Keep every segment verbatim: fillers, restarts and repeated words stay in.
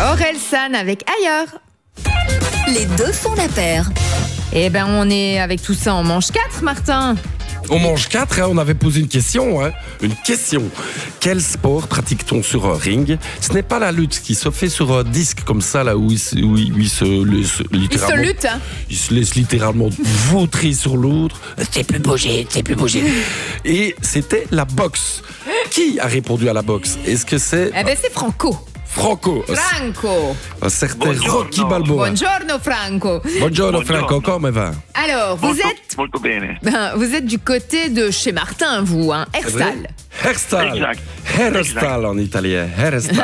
Orelsan avec Ailleurs. Les deux font la paire. Eh ben, on est avec tout ça en manche quatre, Martin. On mange quatre, hein, on avait posé une question. Hein. Une question. Quel sport pratique-t-on sur un ring? Ce n'est pas la lutte qui se fait sur un disque comme ça, là où il se, où il, où il se laisse littéralement. Il se lutte, hein. Il se laisse littéralement vautrer sur l'autre. C'est plus bouger, c'est plus bouger. Et c'était la boxe. Qui a répondu à la boxe? Est-ce que c'est. Eh ben, c'est Franco. Franco. Franco. Un certain Buongiorno. Rocky Balboa. Buongiorno, Franco. Buongiorno, Buongiorno. Franco, come va? Alors, vous Molto- êtes, molto bene. ben, vous êtes du côté de chez Martin, vous, hein, Herstal. Hairstyle. Exact. Hairstyle en italien. Hairstyle.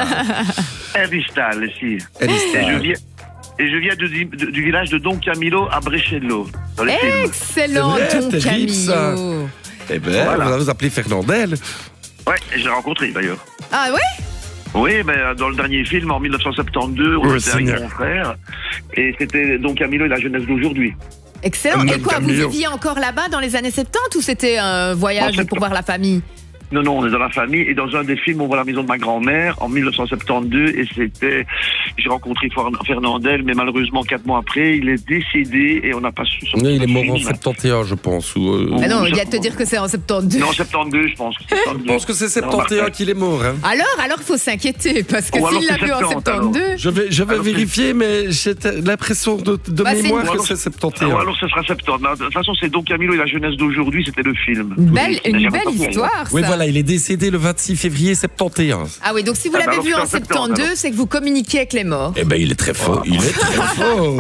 Eristal, si. Et je Hairstyle. viens, et je viens du, du- du village de Don Camillo à Brescello, dans les films. Excellent, C'est vrai, Don terrible, ça. Camillo. Eh ben, Voilà. on va vous appeler Fernandel. Ouais, et je l'ai rencontré d'ailleurs. Ah ouais? Oui, ben, dans le dernier film, en dix-neuf cent soixante-douze, on Oui, était avec Seigneur. mon frère. Et c'était Don Camillo et la jeunesse d'aujourd'hui. Excellent. Don Et quoi, vous Camillo. viviez encore là-bas dans les années soixante-dix ou c'était un voyage En pour voir la famille? Non, non, on est dans la famille. Et dans un des films, on voit la maison de ma grand-mère en dix-neuf cent soixante-douze. Et c'était, j'ai rencontré Fer- Fernandel, mais malheureusement, quatre mois après, il est décédé et on n'a pas su son Oui, il est mort en film. soixante et onze, je pense. Ou, euh, Ah non, Ouh, il vient ça- de te dire que c'est en soixante-douze. Non, soixante-douze, je pense. Je pense que c'est soixante et onze qu'il est mort. Hein. Alors, alors, il faut s'inquiéter, parce que Ou alors s'il l'a c'est vu en soixante-dix, alors. soixante-douze... Je vais, je vais Alors, c'est- vérifier, mais j'ai l'impression de, de Bah, c'est mémoire une- que c'est soixante et Ou onze. alors ce sera soixante-dix. Mais de toute façon, c'est Don Camillo et la jeunesse d'aujourd'hui, c'était le film. Une belle, Oui, une j'ai belle jamais histoire, Oui, ça. voilà, il est décédé le vingt-six février soixante et onze. Ah oui, donc si vous Ah bah l'avez alors, vu c'est en en septembre, soixante-douze, alors. c'est que vous communiquiez avec les morts. Eh ben, il est très fort. Il est très fort.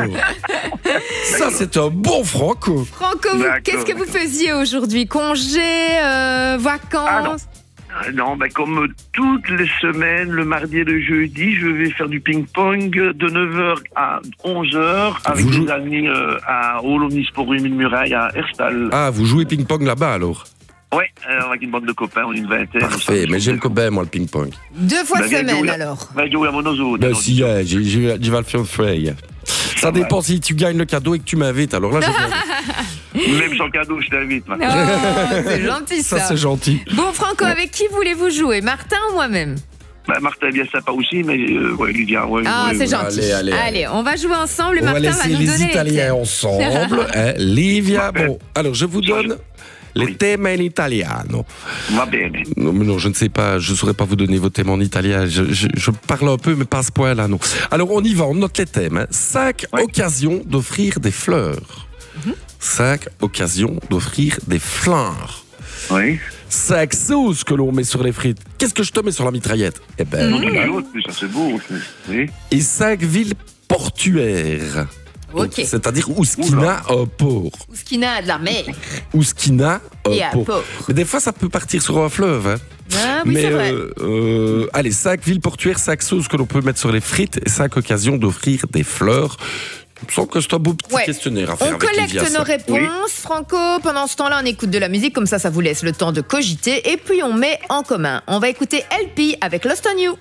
Ça, c'est un bon Franco. Franco, vous, D'accord, qu'est-ce que vous d'accord. faisiez aujourd'hui? Congés, euh, Ah non. vacances? Euh, Non, ben comme euh, toutes les semaines, le mardi et le jeudi, je vais faire du ping-pong de neuf heures à onze heures avec Vous des jouez- amis euh, à Hall Omnisporum une muraille à Herstal. Ah, vous jouez ping-pong là-bas alors? Ouais, euh, avec une bande de copains, on est une vingtaine. Parfait, mais j'aime quand même, moi, le ping-pong. Deux fois Ben, viens semaine, jouer. alors. Ben, jouer à Monozo. Ben si, ouais, j'y j'y vais j'y vais le faire frère. Ça dépend si tu gagnes le cadeau et que tu m'invites. Alors là, je viens. Même sans cadeau, je t'invite. Oh, maintenant. c'est gentil, ça. Ça, c'est gentil. Bon, Franco, avec qui voulez-vous jouer? Martin ou moi-même? Ben, Martin est bien sympa aussi, mais euh, ouais, Lydia, ouais. Ah, ouais, c'est ouais. gentil. Allez, allez, allez. on va jouer ensemble. On va Martin va laisser nous les donner Italiens thèmes. ensemble. Hein, Livia, bon, alors je vous donne les Oui. thèmes en italiano. Va bene. Non, mais non, je ne sais pas, je ne saurais pas vous donner vos thèmes en italien. Je, je- je parle un peu, mais pas à ce point-là, non. Alors, on y va, on note les thèmes. hein. Cinq Ouais. occasions d'offrir des fleurs. Cinq occasions d'offrir des fleurs. Oui. Cinq sauces que l'on met sur les frites. Qu'est-ce que je te mets sur la mitraillette? Eh ben, Non, voilà. c'est autre, mais ça c'est beau. Oui. Et cinq villes portuaires. Donc, Ok. c'est-à-dire où ce qui n'a un port. Ouskina a de la mer. Où ce qui n'a Et un un port. port. Mais des fois, ça peut partir sur un fleuve. Hein. Ah oui, Mais c'est vrai. euh, euh, allez, cinq villes portuaires, cinq sauces que l'on peut mettre sur les frites et cinq occasions d'offrir des fleurs. Il me semble que c'est un beau petit Ouais. questionnaire à faire On avec collecte Livia, ça. nos réponses, Franco. Pendant ce temps-là, on écoute de la musique, comme ça, ça vous laisse le temps de cogiter. Et puis, on met en commun. On va écouter L P avec Lost on You.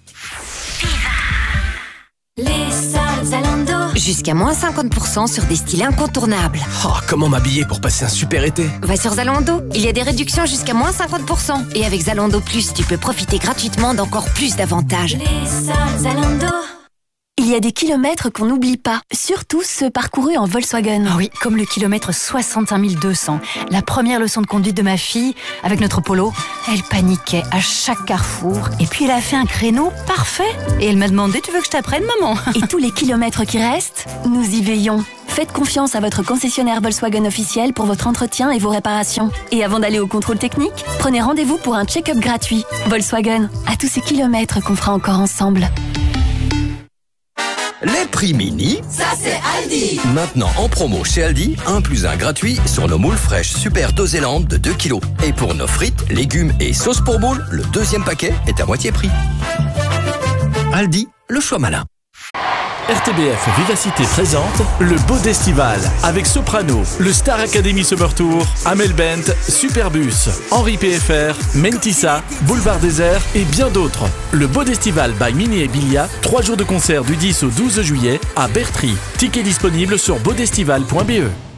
Les soldes Zalando. Jusqu'à moins cinquante pour cent sur des styles incontournables. Oh, comment m'habiller pour passer un super été? Va sur Zalando. Il y a des réductions jusqu'à moins cinquante pour cent. Et avec Zalando Plus, tu peux profiter gratuitement d'encore plus d'avantages. Les soldes Zalando. Il y a des kilomètres qu'on n'oublie pas, surtout ceux parcourus en Volkswagen. Ah oui, comme le kilomètre soixante et un mille deux cents. La première leçon de conduite de ma fille, avec notre Polo, elle paniquait à chaque carrefour. Et puis elle a fait un créneau parfait. Et elle m'a demandé, tu veux que je t'apprenne, maman? Et tous les kilomètres qui restent, nous y veillons. Faites confiance à votre concessionnaire Volkswagen officiel pour votre entretien et vos réparations. Et avant d'aller au contrôle technique, prenez rendez-vous pour un check-up gratuit. Volkswagen, à tous ces kilomètres qu'on fera encore ensemble. Les prix mini, Ça, c'est Aldi. maintenant en promo chez Aldi, un plus un gratuit sur nos moules fraîches Super Dosélande de deux kilos. Et pour nos frites, légumes et sauces pour moules, le deuxième paquet est à moitié prix. Aldi, le choix malin. R T B F Vivacité présente le Bodestival avec Soprano, le Star Academy Summer Tour, Amel Bent, Superbus, Henri P F R, Mentissa, Boulevard Désert et bien d'autres. Le Bodestival by Mini et Bilia, trois jours de concert du dix au douze juillet à Bertry. Tickets disponibles sur bodestival point b e.